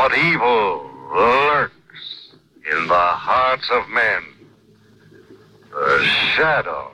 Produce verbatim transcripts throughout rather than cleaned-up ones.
But evil lurks in the hearts of men. The shadow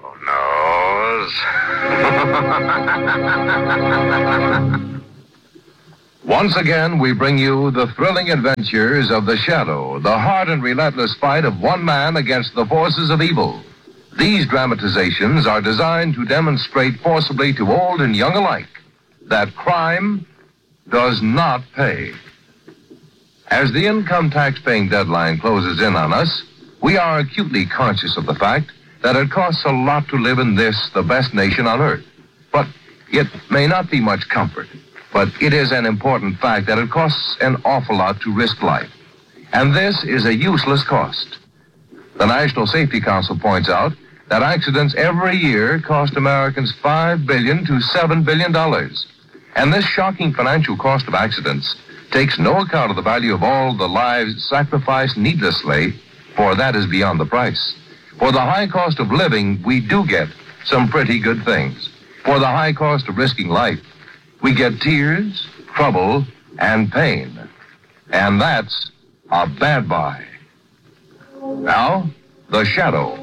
knows. Once again, we bring you the thrilling adventures of the Shadow, the hard and relentless fight of one man against the forces of evil. These dramatizations are designed to demonstrate forcibly to old and young alike that crime does not pay. As the income tax paying deadline closes in on us, we are acutely conscious of the fact that it costs a lot to live in this, the best nation on earth. But it may not be much comfort. But it is an important fact that it costs an awful lot to risk life. And this is a useless cost. The National Safety Council points out that accidents every year cost Americans five billion dollars to seven billion dollars. And this shocking financial cost of accidents takes no account of the value of all the lives sacrificed needlessly, for that is beyond the price. For the high cost of living, we do get some pretty good things. For the high cost of risking life, we get tears, trouble, and pain. And that's a bad buy. Now, The Shadow.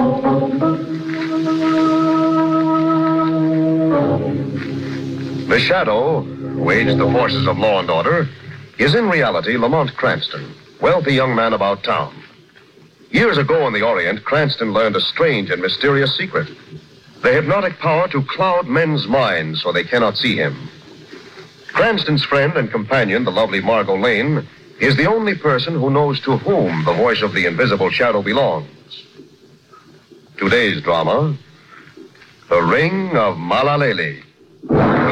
The Shadow, who aged the forces of law and order, is in reality Lamont Cranston, wealthy young man about town. Years ago in the Orient, Cranston learned a strange and mysterious secret. The hypnotic power to cloud men's minds so they cannot see him. Cranston's friend and companion, the lovely Margot Lane, is the only person who knows to whom the voice of the invisible shadow belongs. Today's drama, The Ring of Malalele.